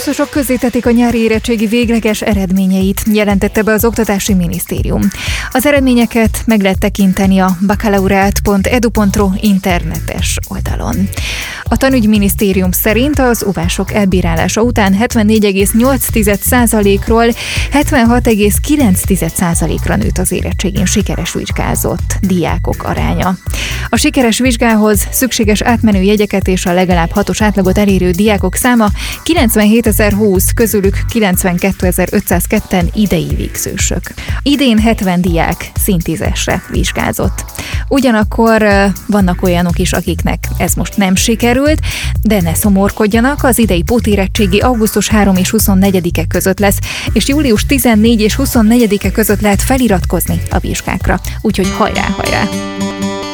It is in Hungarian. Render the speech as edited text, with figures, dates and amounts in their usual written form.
Augusztusok közzétették a nyári érettségi végleges eredményeit, jelentette be az Oktatási Minisztérium. Az eredményeket meg lehet tekinteni a baccalaureate.edu.ro internetes oldalon. A Tanügyminisztérium szerint az óvások elbírálása után 74,8%-ról 76,9%-ra nőtt az érettségén sikeres vizsgázott diákok aránya. A sikeres vizsgához szükséges átmenő jegyeket és a legalább 6-os átlagot elérő diákok száma 97.020, közülük 92.502-en idei végzősök. Idén 70 diák szinttízesre vizsgázott. Ugyanakkor vannak olyanok is, akiknek ez most nem sikerült, de ne szomorkodjanak, az idei pótérettségi augusztus 3 és 24-e között lesz, és július 14 és 24-e között lehet feliratkozni a vizsgákra. Úgyhogy hajrá, hajrá!